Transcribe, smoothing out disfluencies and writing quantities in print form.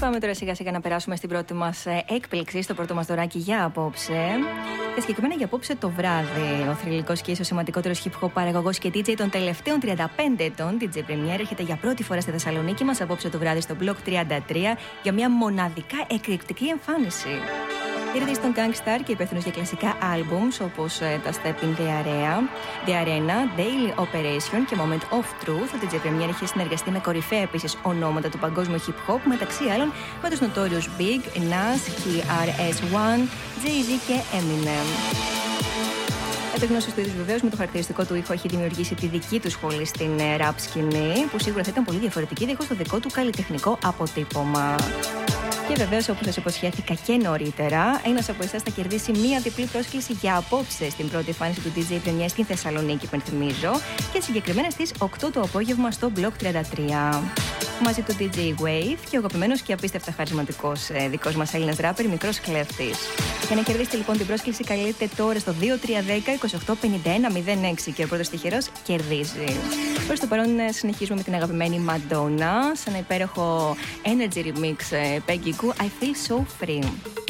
Πάμε τώρα σιγά σιγά να περάσουμε στην πρώτη μας έκπληξη, στο πρώτο μας δωράκι για απόψε. Και συγκεκριμένα για απόψε το βράδυ. Ο θρυλικός και ίσως σημαντικότερος hip hop παραγωγός και DJ των τελευταίων 35 ετών, DJ Premier, έρχεται για πρώτη φορά στη Θεσσαλονίκη μας απόψε το βράδυ στο Block 33 για μια μοναδικά εκρηκτική εμφάνιση. Ήρθε στον Gangstar και υπεύθυνος για κλασικά albums όπως τα Step in The Arena, Daily Operation και Moment of Truth. Ο DJ Premier έχει συνεργαστεί με κορυφαία επίσης ονόματα του παγκόσμιου hip hop, μεταξύ άλλων με τους Notorious Big, Nas, KRS-One, Jay-Z και Eminem. Επίγνωση του είδους βεβαίως, με το χαρακτηριστικό του ήχο έχει δημιουργήσει τη δική του σχολή στην rap σκηνή, που σίγουρα θα ήταν πολύ διαφορετική δίχως το δικό του καλλιτεχνικό αποτύπωμα. Και βεβαίως, όπως σας υποσχέθηκα και νωρίτερα, ένας από εσάς θα κερδίσει μία διπλή πρόσκληση για απόψε στην πρώτη εμφάνιση του DJ Premier στην Θεσσαλονίκη, υπενθυμίζω, και συγκεκριμένα στις 8 το απόγευμα στο Block 33. Μαζί του DJ Wave και ο αγαπημένος και απίστευτα χαρισματικός δικός μας Έλληνας ράπερ Μικρός Κλέφτης. Για να κερδίσετε λοιπόν την πρόσκληση, καλείτε τώρα στο 2310-2851-06 και ο πρώτος τυχερός κερδίζει. Προς το παρόν συνεχίζουμε με την αγαπημένη Madonna σε ένα υπέροχο energy remix Peggy Gou, I Feel So Free.